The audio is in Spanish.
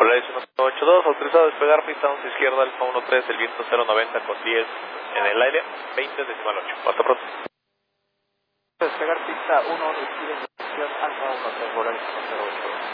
Polaris 182, autorizado a despegar pista 11 izquierda, Alfa 13, el viento 090 con 10 en el aire, 20 decimal 8. Hasta pronto. Despegar pista 1 izquierda, Alfa 13, Polaris 182.